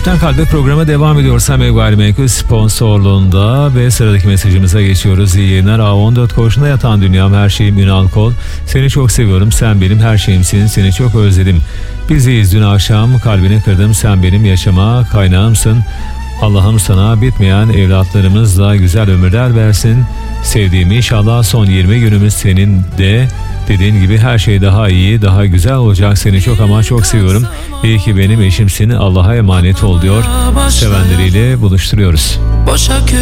Kalpten Kalbe programı devam ediyor. Samir Gayrimenkul sponsorluğunda ve sıradaki mesajımıza geçiyoruz. İyi yayınlar. A14 koğuşunda yatan dünyam, her şeyim Ünal Kol. Seni çok seviyorum, sen benim her şeyimsin, seni çok özledim. Biziz dün akşam, kalbini kırdım, sen benim yaşama kaynağımsın. Allah'ım sana bitmeyen evlatlarımızla güzel ömürler versin. Sevdiğim, inşallah son 20 günümüz senin de dediğin gibi her şey daha iyi, daha güzel olacak. Seni çok ama çok seviyorum. İyi ki benim eşimsin. Allah'a emanet ol diyor. Sevenleriyle buluşturuyoruz. Boşa